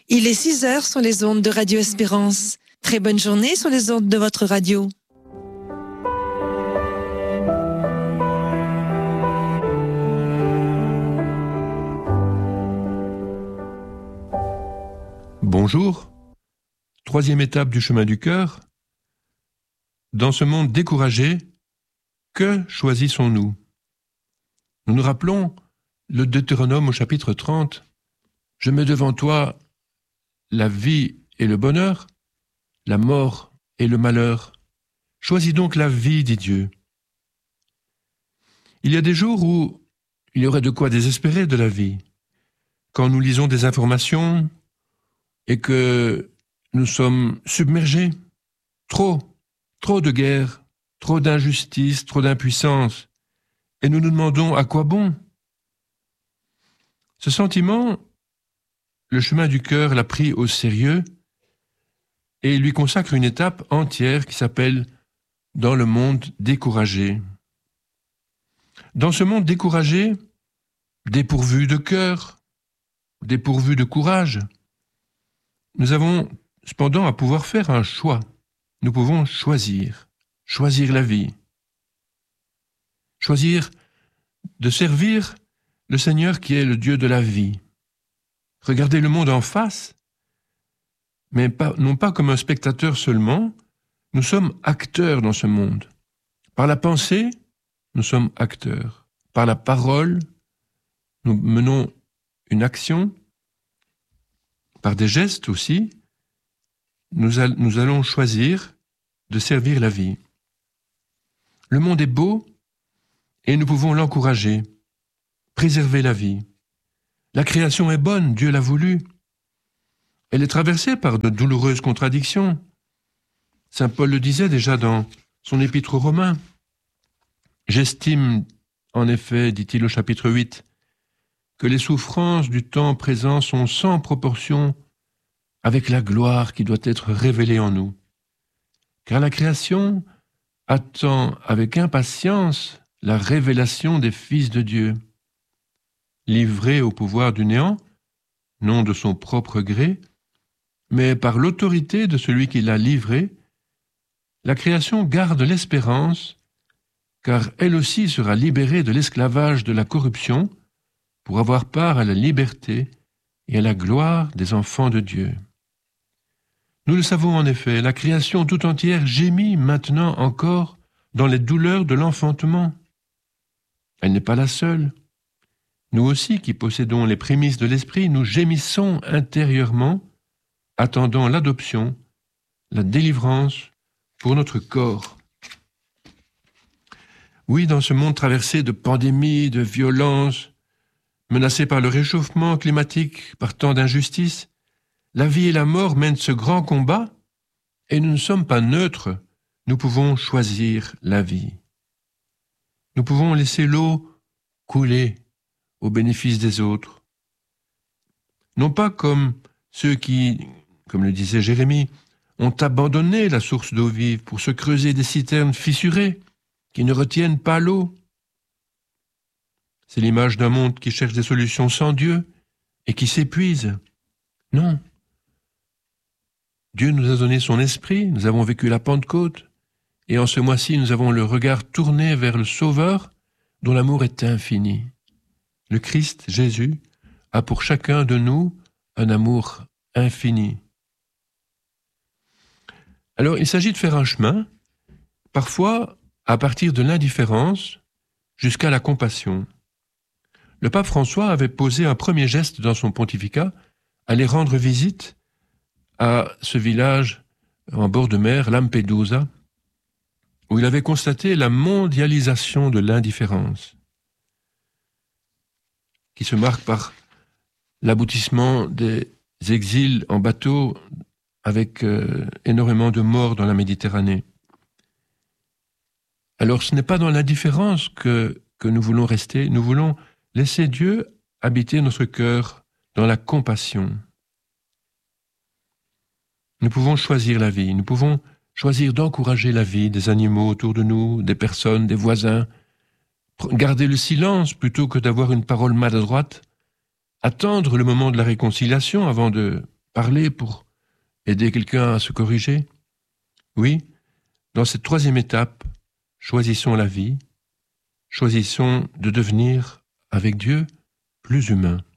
Il est 6 heures sur les ondes de Radio Espérance. Très bonne journée sur les ondes de votre radio. Bonjour. Troisième étape du chemin du cœur. Dans ce monde découragé, que choisissons-nous ? Nous nous rappelons le Deutéronome au chapitre 30. « Je mets devant toi la vie et le bonheur, la mort et le malheur. Choisis donc la vie, dit Dieu. » Il y a des jours où il y aurait de quoi désespérer de la vie. Quand nous lisons des informations et que nous sommes submergés, trop de guerre, trop d'injustice, trop d'impuissance, et nous nous demandons à quoi bon ? Ce sentiment, le chemin du cœur l'a pris au sérieux et lui consacre une étape entière qui s'appelle « Dans le monde découragé ». Dans ce monde découragé, dépourvu de cœur, dépourvu de courage, nous avons cependant à pouvoir faire un choix. Nous pouvons choisir la vie. Choisir de servir le Seigneur qui est le Dieu de la vie. Regarder le monde en face, mais non pas comme un spectateur seulement, nous sommes acteurs dans ce monde. Par la pensée, nous sommes acteurs. Par la parole, nous menons une action. Par des gestes aussi, nous allons choisir de servir la vie. Le monde est beau et nous pouvons l'encourager, préserver la vie. La création est bonne, Dieu l'a voulu. Elle est traversée par de douloureuses contradictions. Saint Paul le disait déjà dans son épître aux Romains. « J'estime, en effet, dit-il au chapitre 8, que les souffrances du temps présent sont sans proportion avec la gloire qui doit être révélée en nous. Car la création attend avec impatience la révélation des fils de Dieu. Livrés au pouvoir du néant, non de son propre gré, mais par l'autorité de celui qui l'a livré, la création garde l'espérance, car elle aussi sera libérée de l'esclavage de la corruption pour avoir part à la liberté et à la gloire des enfants de Dieu. Nous le savons en effet, la création tout entière gémit maintenant encore dans les douleurs de l'enfantement. Elle n'est pas la seule. Nous aussi, qui possédons les prémices de l'esprit, nous gémissons intérieurement, attendant l'adoption, la délivrance pour notre corps. Oui, dans ce monde traversé de pandémies, de violences, menacé par le réchauffement climatique, par tant d'injustices, la vie et la mort mènent ce grand combat et nous ne sommes pas neutres, nous pouvons choisir la vie. Nous pouvons laisser l'eau couler au bénéfice des autres. Non pas comme ceux qui, comme le disait Jérémie, ont abandonné la source d'eau vive pour se creuser des citernes fissurées qui ne retiennent pas l'eau. C'est l'image d'un monde qui cherche des solutions sans Dieu et qui s'épuise. Non. Dieu nous a donné son esprit, nous avons vécu la Pentecôte, et en ce mois-ci, nous avons le regard tourné vers le Sauveur, dont l'amour est infini. Le Christ, Jésus, a pour chacun de nous un amour infini. Alors, il s'agit de faire un chemin, parfois à partir de l'indifférence jusqu'à la compassion. Le pape François avait posé un premier geste dans son pontificat, aller rendre visite à ce village en bord de mer, Lampedusa, où il avait constaté la mondialisation de l'indifférence, qui se marque par l'aboutissement des exils en bateau avec énormément de morts dans la Méditerranée. Alors ce n'est pas dans l'indifférence que nous voulons rester, nous voulons laisser Dieu habiter notre cœur dans la compassion. Nous pouvons choisir la vie, nous pouvons choisir d'encourager la vie des animaux autour de nous, des personnes, des voisins, garder le silence plutôt que d'avoir une parole maladroite, attendre le moment de la réconciliation avant de parler, pour aider quelqu'un à se corriger? Oui, dans cette troisième étape, choisissons la vie, choisissons de devenir, avec Dieu, plus humains.